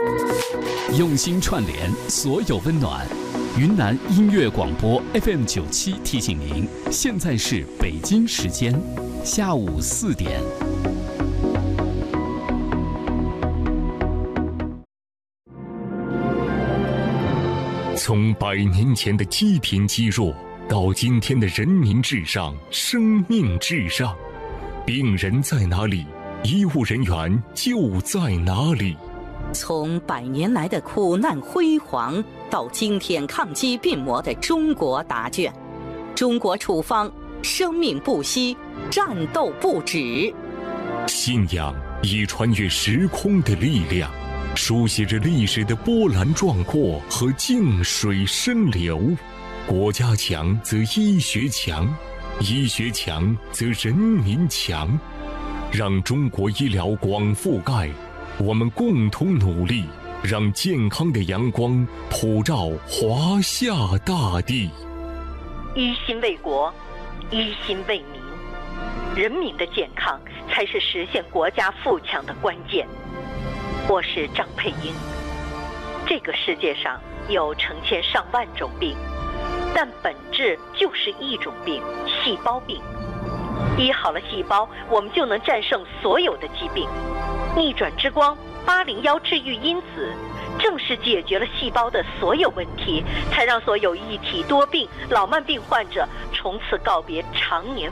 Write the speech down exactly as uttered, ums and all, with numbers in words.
用心串联所有温暖。云南音乐广播 F M 九七提醒您，现在是北京时间下午四点。 从百年前的积贫积弱，到今天的人民至上、生命至上，病人在哪里，医务人员就在哪里。 从百年来的苦难辉煌，到今天抗击病魔的中国答卷，中国处方，生命不息，战斗不止。 信仰以穿越时空的力量，书写着历史的波澜壮阔和静水深流。国家强则医学强，医学强则人民强。让中国医疗广覆盖，我们共同努力，让健康的阳光普照华夏大地。 一心为国，一心为民，人民的健康才是实现国家富强的关键。我是张佩英。这个世界上有成千上万种病，但本质就是一种病——细胞病。医好了细胞，我们就能战胜所有的疾病。逆转之光八零一治愈因子，正是解决了细胞的所有问题，才让所有一体多病、老慢病患者从此告别常年